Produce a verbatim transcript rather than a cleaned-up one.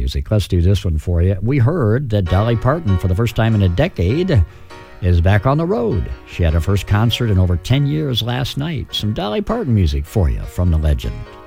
music. Let's do this one for you. We heard that Dolly Parton, for the first time in a decade, is back on the road. She had her first concert in over ten years last night. Some Dolly Parton music for you from the legend.